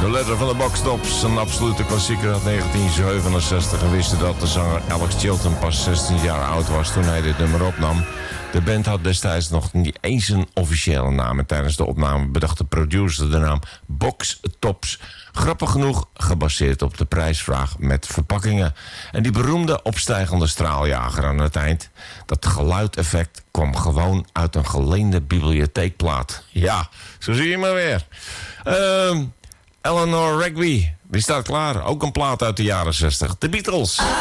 De Letter van de Box Tops, een absolute klassieker uit 1967. En wist u dat de zanger Alex Chilton pas 16 jaar oud was toen hij dit nummer opnam. De band had destijds nog niet eens een officiële naam. En tijdens de opname bedacht de producer de naam Box Tops. Grappig genoeg gebaseerd op de prijsvraag met verpakkingen. En die beroemde opstijgende straaljager aan het eind. Dat geluideffect kwam gewoon uit een geleende bibliotheekplaat. Ja, zo zie je maar weer. Eleanor Rigby, die staat klaar. Ook een plaat uit de jaren 60. De Beatles.